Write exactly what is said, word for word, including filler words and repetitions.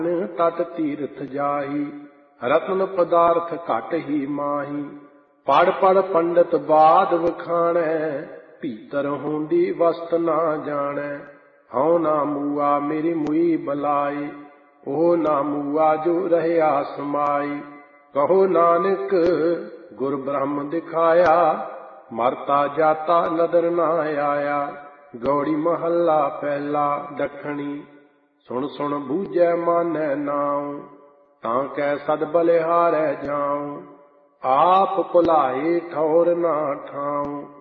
ਤਟ ਤੀਰਥ ਜਾਹੀ, ਰਤਨ ਪਦਾਰਥ ਘਟ ਹੀ ਮਾਹੀ। ਪੜ ਪੜ ਪੰਡਤ ਬਾਦ ਵਖਾਣੈ, ਭੀਤਰ ਹੁੰਦੀ ਵਸਤ ਨਾ ਜਾਣੈ। ਹਉ ਨਾ ਮੂਆ ਮੇਰੀ ਮੁਈ ਬਲਾਈ, ਉਹ ਨਾ ਮੂਆ ਜੋ ਰਹਿਆ ਸਮਾਈ। ਕਹੋ ਨਾਨਕ ਗੁਰ ਬ੍ਰਹਮ ਦਿਖਾਇਆ, ਮਰਤਾ ਜਾਤਾ ਨਦਰ ਨਾ ਆਇਆ। ਗੌੜੀ ਮਹੱਲਾ ਪਹਿਲਾ ਦੱਖਣੀ, ਸੁਣ ਸੁਣ ਬੂਝੈ ਮਾਨੈ ਨਾਉ, ਤਾਂ ਕੈ ਸਦ ਬਲਿਹਾਰੈ ਜਾਉ। ਆਪ ਭੁਲਾਏ ਠੌਰ ਨਾ ਠਾਉ,